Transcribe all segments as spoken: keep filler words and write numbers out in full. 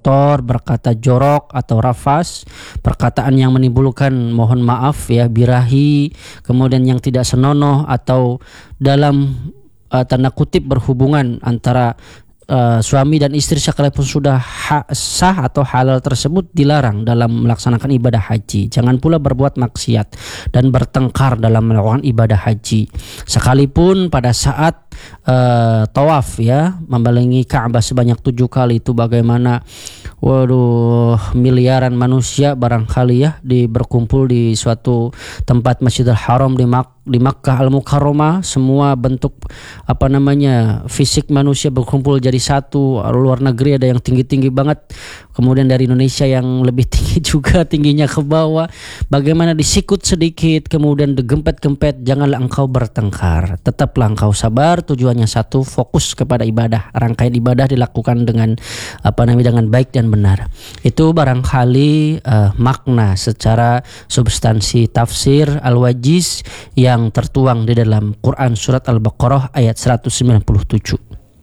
kotor, berkata jorok atau rafas, perkataan yang menimbulkan mohon maaf ya birahi, kemudian yang tidak senonoh atau dalam uh, tanda kutip berhubungan antara Uh, suami dan istri sekalipun sudah ha- sah atau halal tersebut dilarang dalam melaksanakan ibadah haji. Jangan pula berbuat maksiat dan bertengkar dalam melakukan ibadah haji. Sekalipun pada saat uh, tawaf ya membelakangi Ka'bah sebanyak tujuh kali, itu bagaimana waduh miliaran manusia barangkali ya di berkumpul di suatu tempat Masjidil Haram di Mak di Makkah Al-Mukarramah, semua bentuk apa namanya fisik manusia berkumpul jadi satu. Luar negeri ada yang tinggi-tinggi banget, kemudian dari Indonesia yang lebih tinggi juga, tingginya ke bawah. Bagaimana disikut sedikit kemudian digempet-gempet. Janganlah engkau bertengkar, tetaplah engkau sabar. Tujuannya satu, fokus kepada ibadah. Rangkaian ibadah dilakukan dengan apa namanya dengan baik dan benar. Itu barangkali uh, makna secara substansi tafsir Al-Wajiz yang tertuang di dalam Quran surat Al-Baqarah ayat seratus sembilan puluh tujuh.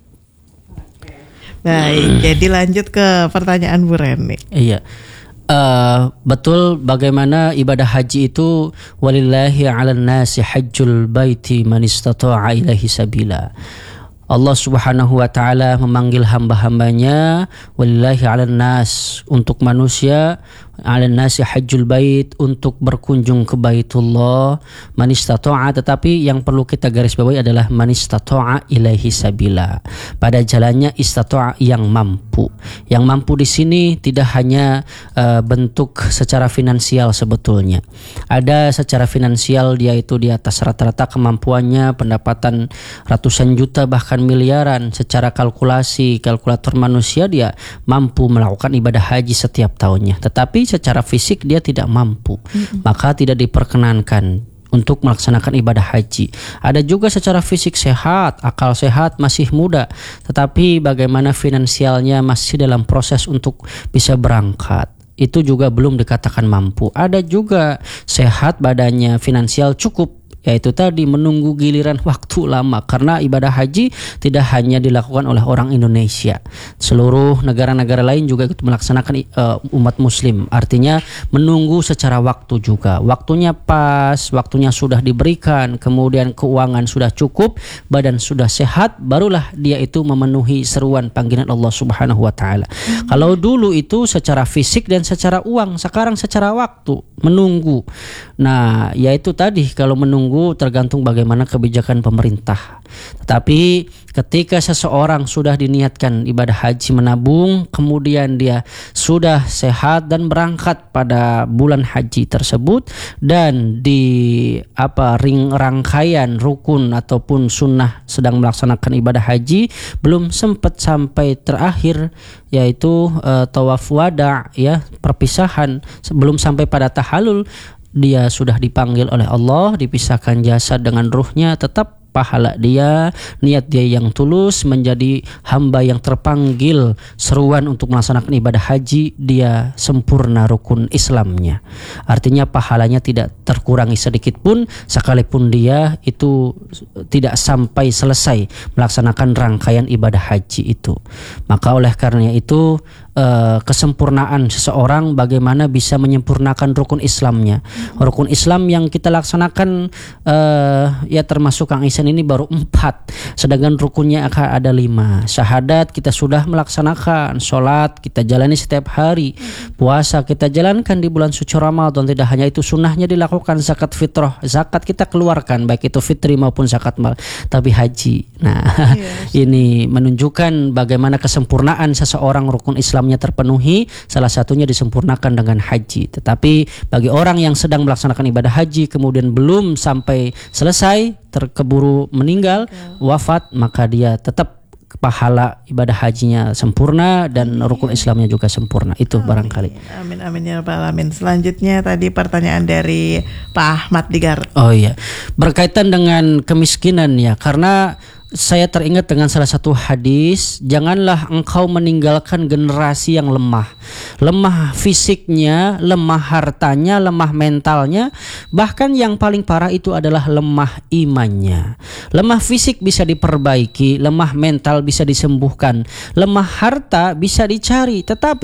Baik, jadi lanjut ke pertanyaan Bu Reni. Iya. Uh, betul, bagaimana ibadah haji itu walillahi 'alan nasi hajjul baiti man istata'a ilaihi sabila. Allah Subhanahu wa taala memanggil hamba-hambanya walillahi 'alan nas, untuk manusia, 'alan nasi hajjul bait, untuk berkunjung ke Baitullah, man istata'a, tetapi yang perlu kita garis bawahi adalah man istata'a ilaihi sabila. Pada jalannya istata'a yang mampu. Yang mampu di sini tidak hanya uh, bentuk secara finansial sebetulnya. Ada secara finansial dia itu di atas rata-rata kemampuannya, pendapatan ratusan juta bahkan miliaran. Secara kalkulasi kalkulator manusia dia mampu melakukan ibadah haji setiap tahunnya, tetapi secara fisik dia tidak mampu, mm-hmm. maka tidak diperkenankan untuk melaksanakan ibadah haji. Ada juga secara fisik sehat, akal sehat, masih muda, tetapi bagaimana finansialnya masih dalam proses untuk bisa berangkat, itu juga belum dikatakan mampu. Ada juga sehat badannya, finansial cukup, yaitu tadi menunggu giliran waktu lama, karena ibadah haji tidak hanya dilakukan oleh orang Indonesia, seluruh negara-negara lain juga ikut melaksanakan uh, umat muslim. Artinya menunggu secara waktu juga, waktunya pas, waktunya sudah diberikan, kemudian keuangan sudah cukup, badan sudah sehat, barulah dia itu memenuhi seruan panggilan Allah Subhanahu wa taala. Hmm. Kalau dulu itu secara fisik dan secara uang, sekarang secara waktu, menunggu. Nah, yaitu tadi kalau menunggu tergantung bagaimana kebijakan pemerintah. Tetapi ketika seseorang sudah diniatkan ibadah haji, menabung, kemudian dia sudah sehat dan berangkat pada bulan haji tersebut, dan di apa ring rangkaian rukun ataupun sunnah sedang melaksanakan ibadah haji belum sempat sampai terakhir, yaitu uh, tawaf wada ya, perpisahan, sebelum sampai pada tahallul, dia sudah dipanggil oleh Allah, dipisahkan jasad dengan ruhnya, tetap pahala dia, niat dia yang tulus, menjadi hamba yang terpanggil seruan untuk melaksanakan ibadah haji, dia sempurna rukun Islamnya. Artinya pahalanya tidak terkurangi sedikit pun, sekalipun dia itu tidak sampai selesai melaksanakan rangkaian ibadah haji itu. Maka oleh karena itu Uh, kesempurnaan seseorang bagaimana bisa menyempurnakan rukun Islamnya. Rukun Islam yang kita laksanakan uh, ya termasuk Kang Ihsan ini baru empat, sedangkan rukunnya akan ada lima. Syahadat kita sudah melaksanakan, sholat kita jalani setiap hari, puasa kita jalankan di bulan suci Ramadan. Tidak hanya itu, sunnahnya dilakukan, zakat fitrah, zakat kita keluarkan baik itu fitri maupun zakat mal. Tapi haji, nah yes. ini menunjukkan bagaimana kesempurnaan seseorang rukun Islam terpenuhi, salah satunya disempurnakan dengan haji. Tetapi bagi orang yang sedang melaksanakan ibadah haji kemudian belum sampai selesai, terkeburu meninggal, wafat, maka dia tetap pahala ibadah hajinya sempurna dan rukun Islamnya juga sempurna. Itu amin, barangkali. Amin amin ya rabbal alamin. Selanjutnya tadi pertanyaan dari Pak Ahmad di Garut. Oh iya, berkaitan dengan kemiskinan ya, karena saya teringat dengan salah satu hadis, janganlah engkau meninggalkan generasi yang lemah. Lemah fisiknya, lemah hartanya, lemah mentalnya, bahkan yang paling parah itu adalah lemah imannya. Lemah fisik bisa diperbaiki, lemah mental bisa disembuhkan, lemah harta bisa dicari, tetapi